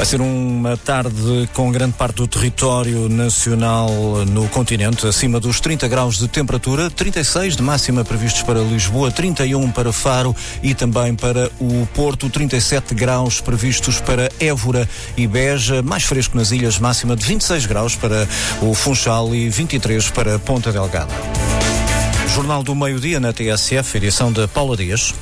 Vai ser uma tarde com grande parte do território nacional no continente, acima dos 30 graus de temperatura, 36 de máxima previstos para Lisboa, 31 para Faro e também para o Porto, 37 graus previstos para Évora e Beja, mais fresco nas ilhas, máxima de 26 graus para o Funchal e 23 para Ponta Delgada. Jornal do Meio-Dia na TSF, edição de Paula Dias.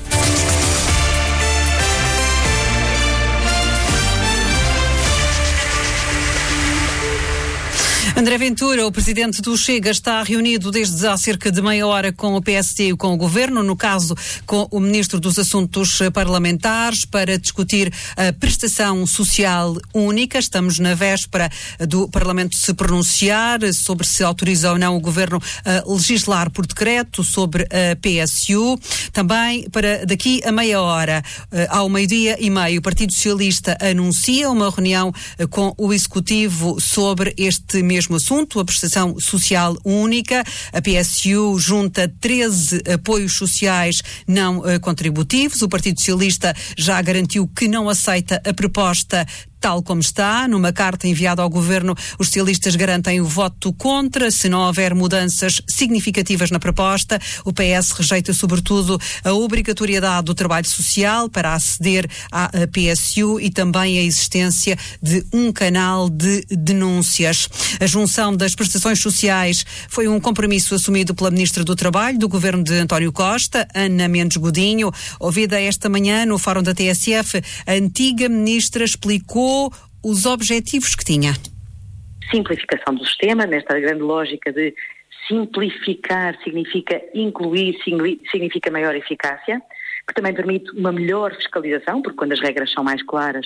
André Ventura, o presidente do Chega, está reunido desde há cerca de meia hora com o PSD e com o Governo, no caso com o Ministro dos Assuntos Parlamentares, para discutir a prestação social única. Estamos na véspera do Parlamento se pronunciar sobre se autoriza ou não o Governo a legislar por decreto sobre a PSU. Também para daqui a meia hora, ao meio-dia e meio, o Partido Socialista anuncia uma reunião com o Executivo sobre este mesmo assunto, a prestação social única. A PSU junta 13 apoios sociais não contributivos. O Partido Socialista já garantiu que não aceita a proposta tal como está. Numa carta enviada ao Governo, os socialistas garantem o voto contra se não houver mudanças significativas na proposta. O PS rejeita sobretudo a obrigatoriedade do trabalho social para aceder à PSU e também a existência de um canal de denúncias. A junção das prestações sociais foi um compromisso assumido pela Ministra do Trabalho do Governo de António Costa, Ana Mendes Godinho. Ouvida esta manhã no Fórum da TSF, a antiga Ministra explicou os objetivos que tinha. Simplificação do sistema, nesta grande lógica de simplificar significa incluir, significa maior eficácia, que também permite uma melhor fiscalização, porque quando as regras são mais claras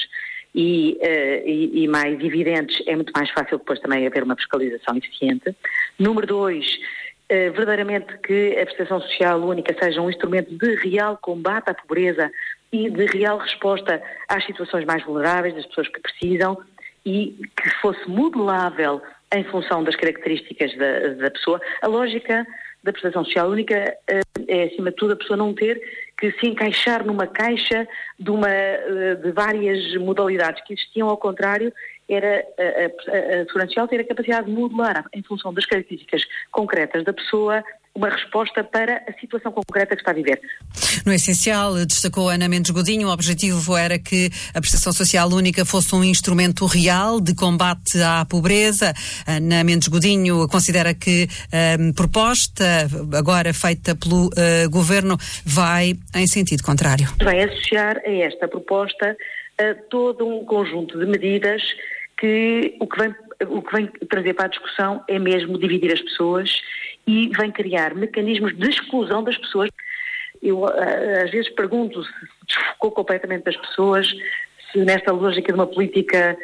e mais evidentes, é muito mais fácil depois também haver uma fiscalização eficiente. Número 2, verdadeiramente que a prestação social única seja um instrumento de real combate à pobreza e de real resposta às situações mais vulneráveis, das pessoas que precisam, e que fosse modelável em função das características da pessoa. A lógica da prestação social única é, acima de tudo, a pessoa não ter que se encaixar numa caixa de várias modalidades que existiam. Ao contrário, era a Segurança Social ter a capacidade de modelar, em função das características concretas da pessoa, uma resposta para a situação concreta que está a viver. No essencial, destacou Ana Mendes Godinho, o objetivo era que a prestação social única fosse um instrumento real de combate à pobreza. Ana Mendes Godinho considera que a proposta agora feita pelo Governo vai em sentido contrário. Vai associar a esta proposta todo um conjunto de medidas que o que vem trazer para a discussão é mesmo dividir as pessoas e vem criar mecanismos de exclusão das pessoas. Eu às vezes pergunto se desfocou completamente das pessoas, se nesta lógica de uma política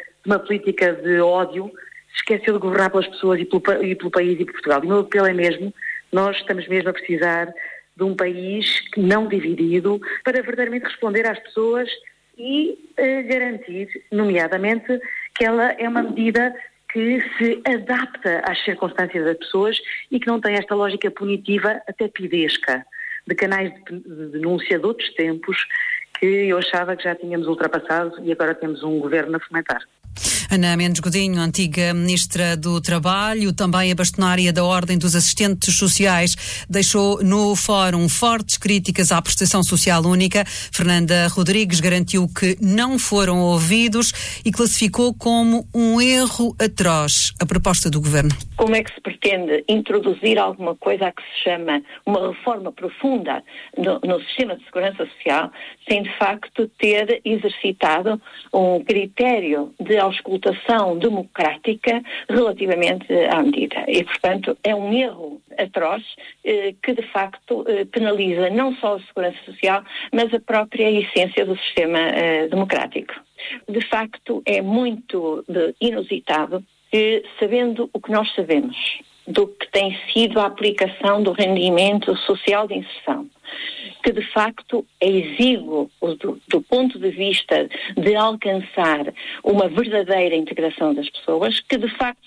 de ódio se esqueceu de governar pelas pessoas e pelo país e por Portugal. E o meu apelo é mesmo, nós estamos mesmo a precisar de um país não dividido para verdadeiramente responder às pessoas e garantir, nomeadamente, que ela é uma medida que se adapta às circunstâncias das pessoas e que não tem esta lógica punitiva até pidesca, de canais de denúncia de outros tempos que eu achava que já tínhamos ultrapassado e agora temos um governo a fomentar. Ana Mendes Godinho, antiga Ministra do Trabalho, também a bastonária da Ordem dos Assistentes Sociais, deixou no fórum fortes críticas à prestação social única. Fernanda Rodrigues garantiu que não foram ouvidos e classificou como um erro atroz a proposta do Governo. Como é que se pretende introduzir alguma coisa a que se chama uma reforma profunda no sistema de segurança social, sem de facto ter exercitado um critério de auscultação democrática relativamente à medida? E, portanto, é um erro atroz que, de facto, penaliza não só a segurança social, mas a própria essência do sistema democrático. De facto, é muito inusitado que, sabendo o que nós sabemos do que tem sido a aplicação do rendimento social de inserção, que de facto é exíguo do ponto de vista de alcançar uma verdadeira integração das pessoas, que de facto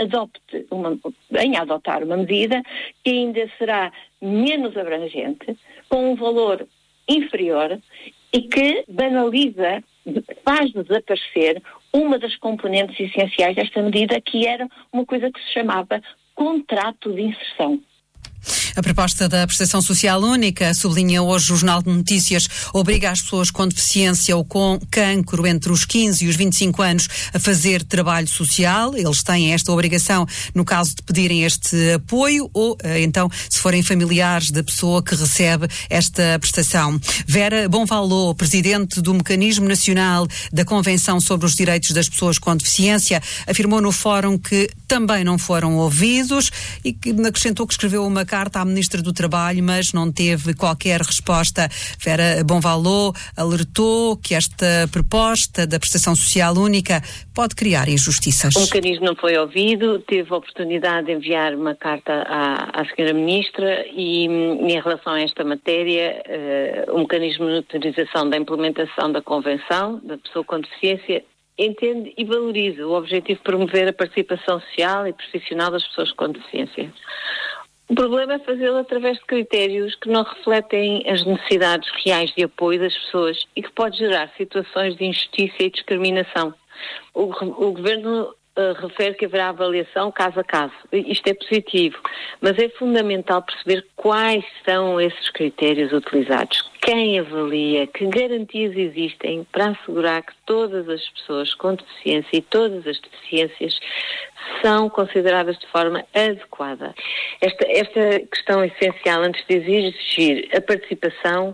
venha a adotar uma medida que ainda será menos abrangente, com um valor inferior e que banaliza, faz desaparecer uma das componentes essenciais desta medida, que era uma coisa que se chamava contrato de inserção. A proposta da prestação social única, sublinha hoje o Jornal de Notícias, obriga as pessoas com deficiência ou com cancro entre os 15 e os 25 anos a fazer trabalho social. Eles têm esta obrigação no caso de pedirem este apoio ou, então, se forem familiares da pessoa que recebe esta prestação. Vera Bonvalot, presidente do Mecanismo Nacional da Convenção sobre os Direitos das Pessoas com Deficiência, afirmou no fórum que também não foram ouvidos e que acrescentou que escreveu uma carta à Ministra do Trabalho, mas não teve qualquer resposta. Vera Bonvalot alertou que esta proposta da prestação social única pode criar injustiças. O mecanismo não foi ouvido, teve a oportunidade de enviar uma carta à Sra. Ministra e, em relação a esta matéria, o mecanismo de monitorização da implementação da Convenção da Pessoa com Deficiência entende e valoriza o objetivo de promover a participação social e profissional das pessoas com deficiência. O problema é fazê-lo através de critérios que não refletem as necessidades reais de apoio das pessoas e que pode gerar situações de injustiça e discriminação. O Governo refere que haverá avaliação caso a caso. Isto é positivo, mas é fundamental perceber quais são esses critérios utilizados. Quem avalia, que garantias existem para assegurar que todas as pessoas com deficiência e todas as deficiências são consideradas de forma adequada. Esta questão essencial, antes de exigir a participação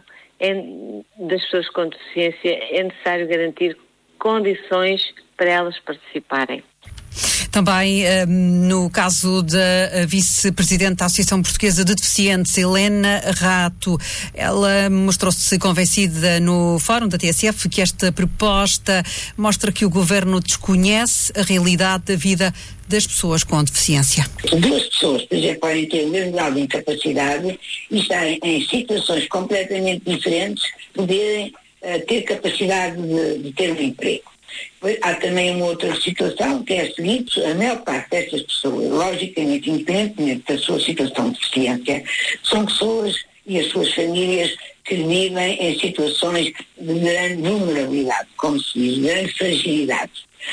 das pessoas com deficiência, é necessário garantir condições para elas participarem. Também no caso da vice-presidente da Associação Portuguesa de Deficientes, Helena Rato, ela mostrou-se convencida no fórum da TSF que esta proposta mostra que o Governo desconhece a realidade da vida das pessoas com deficiência. Duas pessoas, por exemplo, podem ter o mesmo grau de incapacidade e estarem em situações completamente diferentes, poderem ter capacidade de ter um emprego. Há também uma outra situação que é a seguinte: a maior parte dessas pessoas, logicamente, independentemente da sua situação de deficiência, são pessoas e as suas famílias que vivem em situações de grande vulnerabilidade, como se diz, de grande fragilidade.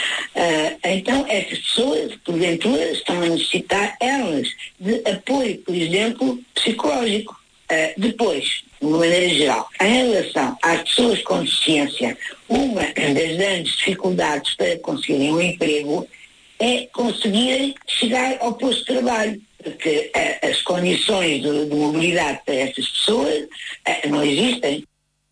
Então, essas pessoas, porventura, estão a necessitar, elas, de apoio, por exemplo, psicológico. Depois, de uma maneira geral, em relação às pessoas com deficiência, uma das grandes dificuldades para conseguirem um emprego é conseguirem chegar ao posto de trabalho, porque as condições de mobilidade para essas pessoas não existem.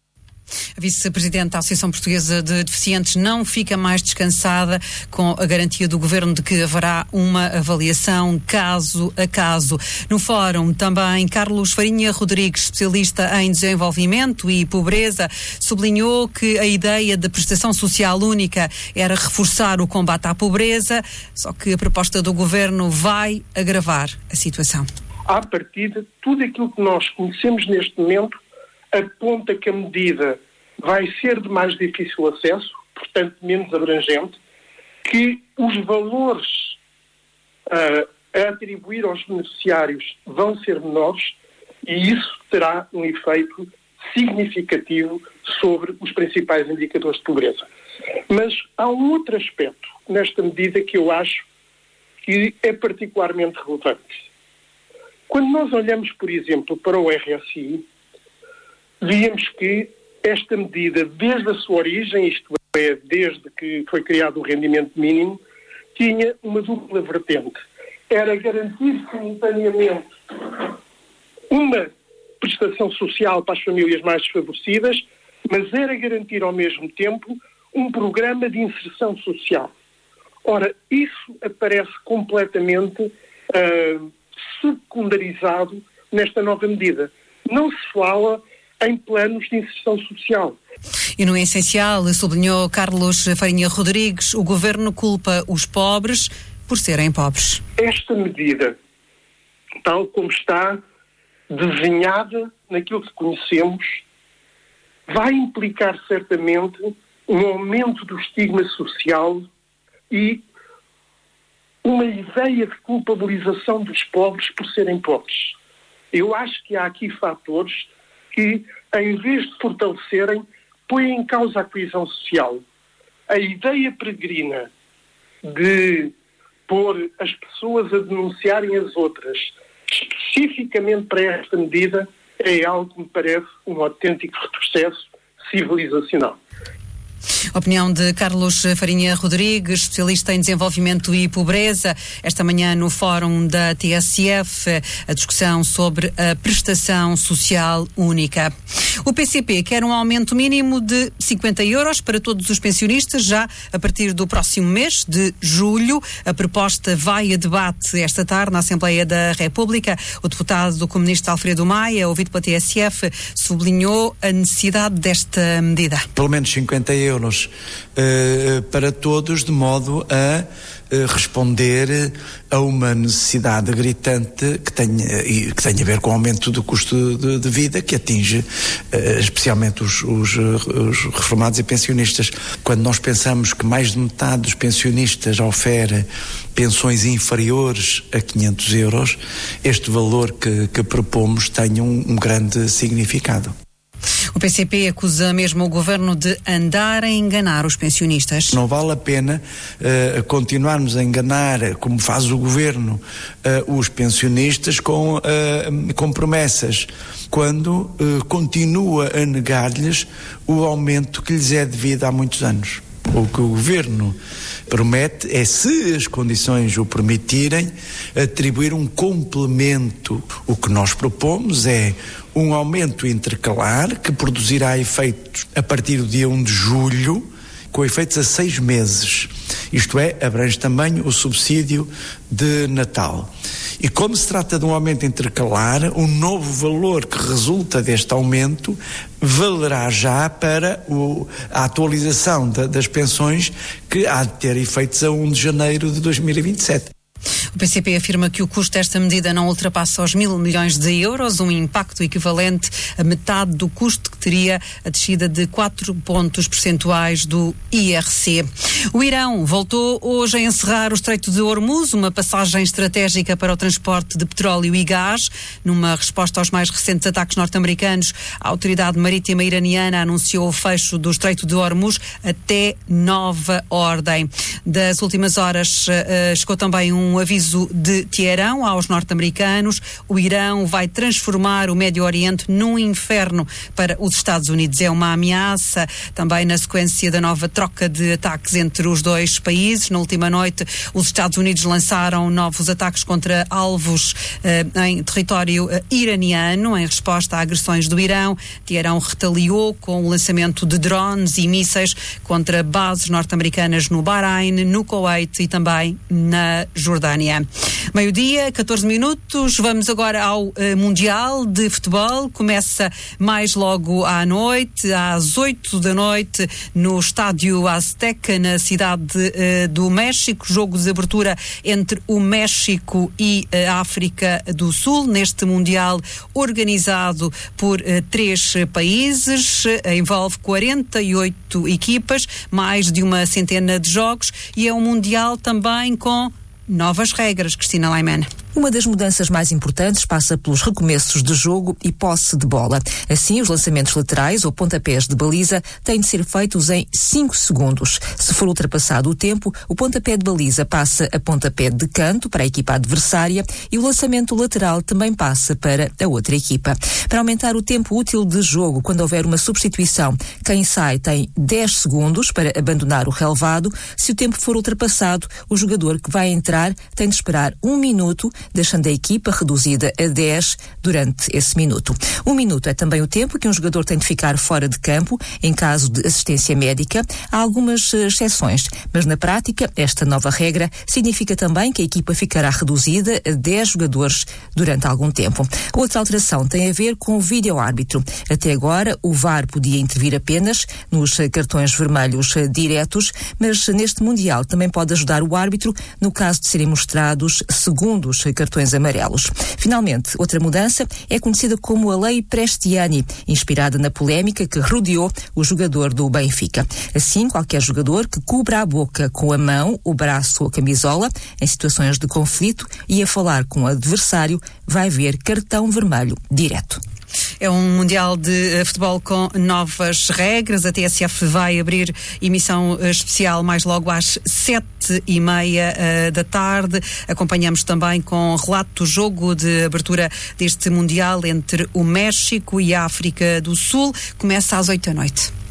A vice-presidente da Associação Portuguesa de Deficientes não fica mais descansada com a garantia do Governo de que haverá uma avaliação caso a caso. No fórum também Carlos Farinha Rodrigues, especialista em desenvolvimento e pobreza, sublinhou que a ideia da prestação social única era reforçar o combate à pobreza, só que a proposta do Governo vai agravar a situação. À partida, tudo aquilo que nós conhecemos neste momento aponta que a medida vai ser de mais difícil acesso, portanto menos abrangente, que os valores a atribuir aos beneficiários vão ser menores e isso terá um efeito significativo sobre os principais indicadores de pobreza. Mas há um outro aspecto nesta medida que eu acho que é particularmente relevante. Quando nós olhamos, por exemplo, para o RSI, víamos que esta medida, desde a sua origem, isto é, desde que foi criado o rendimento mínimo, tinha uma dupla vertente. Era garantir simultaneamente uma prestação social para as famílias mais desfavorecidas, mas era garantir ao mesmo tempo um programa de inserção social. Ora, isso aparece completamente secundarizado nesta nova medida. Não se fala em planos de inserção social. E no essencial, sublinhou Carlos Farinha Rodrigues, o Governo culpa os pobres por serem pobres. Esta medida, tal como está desenhada naquilo que conhecemos, vai implicar certamente um aumento do estigma social e uma ideia de culpabilização dos pobres por serem pobres. Eu acho que há aqui fatores que, em vez de fortalecerem, põem em causa a coesão social. A ideia peregrina de pôr as pessoas a denunciarem as outras, especificamente para esta medida, é algo que me parece um autêntico retrocesso civilizacional. Opinião de Carlos Farinha Rodrigues, especialista em desenvolvimento e pobreza. Esta manhã no fórum da TSF, a discussão sobre a prestação social única. O PCP quer um aumento mínimo de 50 euros para todos os pensionistas já a partir do próximo mês de julho. A proposta vai a debate esta tarde na Assembleia da República. O deputado comunista Alfredo Maia, ouvido pela TSF, sublinhou a necessidade desta medida. Pelo menos 50 euros para todos, de modo a responder a uma necessidade gritante que tem a ver com o aumento do custo de vida, que atinge especialmente os reformados e pensionistas. Quando nós pensamos que mais de metade dos pensionistas oferece pensões inferiores a 500 euros, este valor que propomos tem um grande significado. O PCP acusa mesmo o governo de andar a enganar os pensionistas. Não vale a pena continuarmos a enganar, como faz o governo, os pensionistas com promessas, quando continua a negar-lhes o aumento que lhes é devido há muitos anos. O que o governo promete é, se as condições o permitirem, atribuir um complemento. O que nós propomos é um aumento intercalar que produzirá efeitos a partir do dia 1 de julho, com efeitos a 6 meses. Isto é, abrange também o subsídio de Natal. E como se trata de um aumento intercalar, o novo valor que resulta deste aumento valerá já para a atualização das pensões, que há de ter efeitos a 1 de janeiro de 2027. O PCP afirma que o custo desta medida não ultrapassa os 1.000 milhões de euros, um impacto equivalente a metade do custo que teria a descida de 4 pontos percentuais do IRC. O Irão voltou hoje a encerrar o Estreito de Hormuz, uma passagem estratégica para o transporte de petróleo e gás. Numa resposta aos mais recentes ataques norte-americanos, a autoridade marítima iraniana anunciou o fecho do Estreito de Hormuz até nova ordem. Das últimas horas chegou também um aviso de Teherão aos norte-americanos. O Irão vai transformar o Médio Oriente num inferno para os Estados Unidos. É uma ameaça também na sequência da nova troca de ataques entre os dois países. Na última noite, os Estados Unidos lançaram novos ataques contra alvos em território iraniano, em resposta a agressões do Irão. Teherão retaliou com o lançamento de drones e mísseis contra bases norte-americanas no Bahrein, no Kuwait e também na Jordânia. Meio-dia, 14 minutos. Vamos agora ao Mundial de Futebol. Começa mais logo à noite, às 8 da noite, no Estádio Azteca, na cidade do México. Jogo de abertura entre o México e a África do Sul, neste Mundial organizado por 3 países. Envolve 48 equipas, mais de uma centena de jogos, e é um Mundial também com novas regras, Cristina Laiman. Uma das mudanças mais importantes passa pelos recomeços de jogo e posse de bola. Assim, os lançamentos laterais ou pontapés de baliza têm de ser feitos em 5 segundos. Se for ultrapassado o tempo, o pontapé de baliza passa a pontapé de canto para a equipa adversária e o lançamento lateral também passa para a outra equipa. Para aumentar o tempo útil de jogo, quando houver uma substituição, quem sai tem 10 segundos para abandonar o relvado. Se o tempo for ultrapassado, o jogador que vai entrar tem de esperar 1 minuto, deixando a equipa reduzida a 10 durante esse minuto. 1 minuto é também o tempo que um jogador tem de ficar fora de campo em caso de assistência médica. Há algumas exceções, mas na prática esta nova regra significa também que a equipa ficará reduzida a 10 jogadores durante algum tempo. Outra alteração tem a ver com o vídeo-árbitro. Até agora o VAR podia intervir apenas nos cartões vermelhos diretos, mas neste Mundial também pode ajudar o árbitro no caso de serem mostrados segundos cartões amarelos. Finalmente, outra mudança é conhecida como a Lei Prestiani, inspirada na polémica que rodeou o jogador do Benfica. Assim, qualquer jogador que cubra a boca com a mão, o braço ou a camisola, em situações de conflito e a falar com o adversário, vai ver cartão vermelho direto. É um Mundial de Futebol com novas regras. A TSF vai abrir emissão especial mais logo às 7h30 da tarde. Acompanhamos também com relato do jogo de abertura deste Mundial entre o México e a África do Sul. Começa às 8 da noite.